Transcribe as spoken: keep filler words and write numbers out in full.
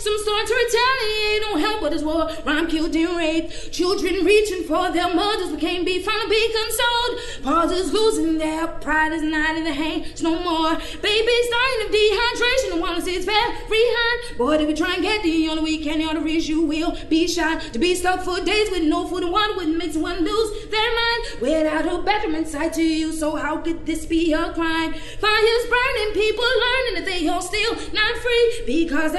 Some start to retaliate, don't help but it's war. Rhyme killed and raped. Children reaching for their mothers but can't be found to be consoled. Fathers losing their pride is not in the hands no more. Babies dying of dehydration and water is very hard. Boy, if you try and get the only way can the arteries, you will be shot. To be stuck for days with no food and water wouldn't make someone lose their mind. Without a bathroom inside to you, so how could this be a crime? Fires burning, people learning that they are still not free because